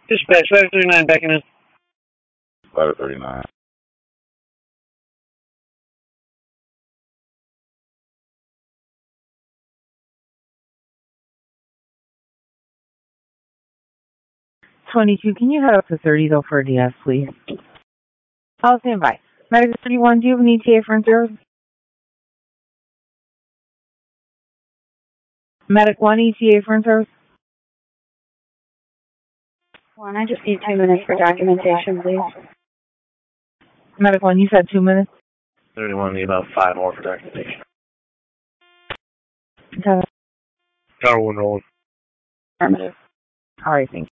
Dispatch, 539 backing in. 539. Can you head up to 30 though for a DS, please? I'll stand by. Medic 31, do you have an ETA for service? Medic 1, ETA for service? 1, I just need 2 minutes for documentation, please. Medic 1, you said 2 minutes? 31, need about 5 more for documentation. Okay. Tower 1 rolling. Affirmative. All right, thank you.